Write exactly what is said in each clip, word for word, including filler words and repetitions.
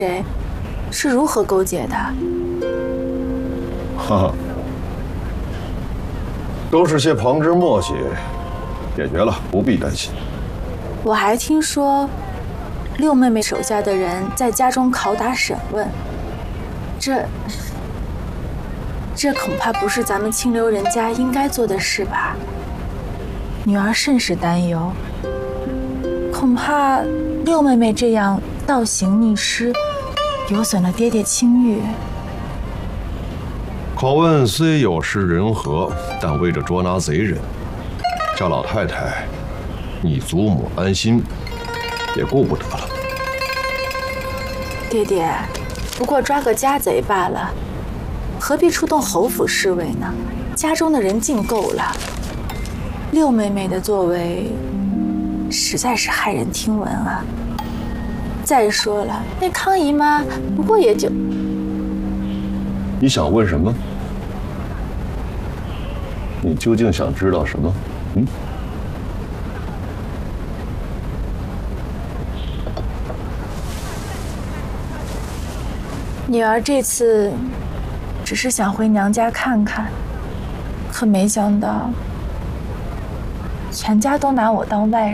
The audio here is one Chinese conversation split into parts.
谁，是如何勾结的？ 哈哈，都是些旁枝末节，解决了，不必担心。 我还听说，六妹妹手下的人在家中拷打审问，这这恐怕不是咱们清流人家应该做的事吧？女儿甚是担忧，恐怕六妹妹这样倒行逆施，有损了爹爹清誉。 拷问虽有失人和，但为着捉拿贼人，叫老太太，你祖母安心，也顾不得了。 爹爹，不过抓个家贼罢了，何必出动侯府侍卫呢？家中的人尽够了。六妹妹的作为，实在是骇人听闻啊。再说了，那康姨妈不过也就…… 你想问什么？你究竟想知道什么？嗯？ 女儿这次只是想回娘家看看，可没想到全家都拿我当外人。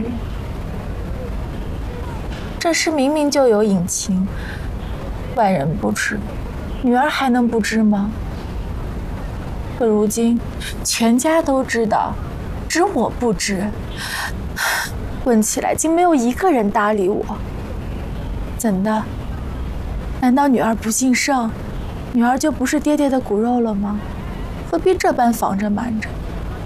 这事明明就有隐情，外人不知，女儿还能不知吗？可如今全家都知道，只我不知。问起来竟没有一个人搭理我。怎的？难道女儿不姓盛，女儿就不是爹爹的骨肉了吗？何必这般防着瞒着？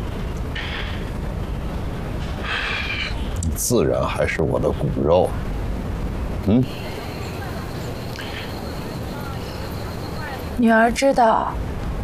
自然还是我的骨肉。嗯。 女儿知道，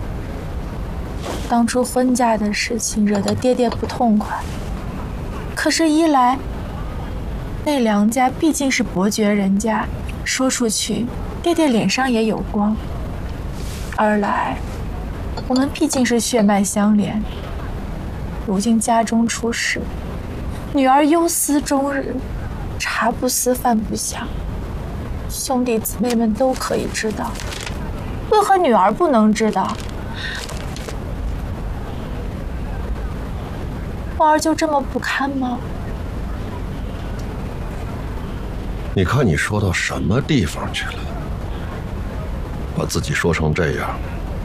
当初婚嫁的事情惹得爹爹不痛快，可是，一来，那梁家毕竟是伯爵人家，说出去，爹爹脸上也有光；二来，我们毕竟是血脉相连，如今家中出事，女儿忧思终日，茶不思饭不想，兄弟姊妹们都可以知道，为何女儿不能知道？花儿就这么不堪吗？ 你看你说到什么地方去了？把自己说成这样，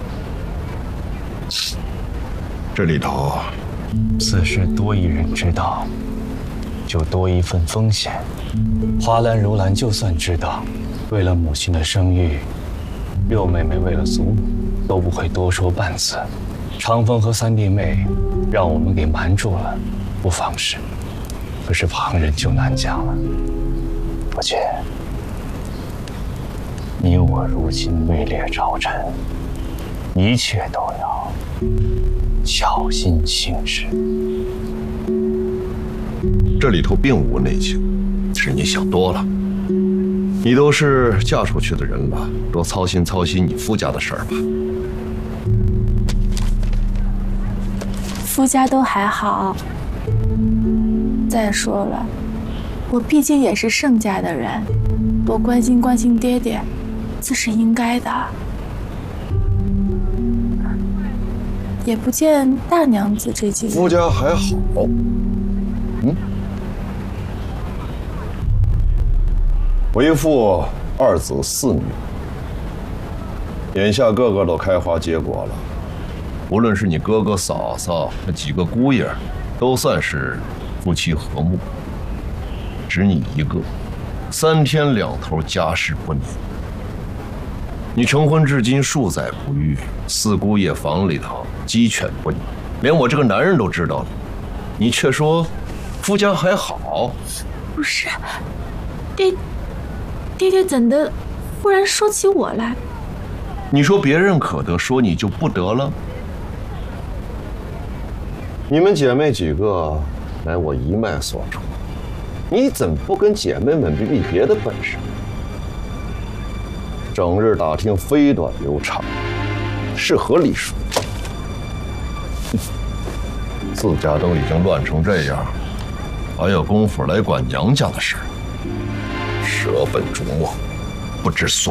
这里头， 此事多一人知道，就多一份风险。华兰、如兰就算知道，为了母亲的声誉，六妹妹为了祖母，都不会多说半字。长风和三弟妹让我们给瞒住了，不妨事。可是旁人就难讲了。不姐，你我如今位列朝臣，一切都要小心行事。 这里头并无内情，是你想多了。你都是嫁出去的人了，多操心操心你夫家的事儿吧。 夫家都还好。再说了，我毕竟也是盛家的人，多关心关心爹爹，自是应该的。也不见大娘子这几日。 夫家还好。嗯。为父二子四女，眼下个个都开花结果了。无论是你哥哥嫂嫂那几个姑爷，都算是夫妻和睦。只你一个，三天两头家事不宁。你成婚至今数载不遇，四姑爷房里头鸡犬不宁，连我这个男人都知道了，你却说夫家还好？ 不是，爹爹爹怎的忽然说起我来？ 你说别人可得，说你就不得了？你们姐妹几个乃我一脉所出，你怎不跟姐妹们比比别的本事？整日打听飞短流长，是何理数？自家都已经乱成这样，还有功夫来管娘家的事，舍本逐末。 不知所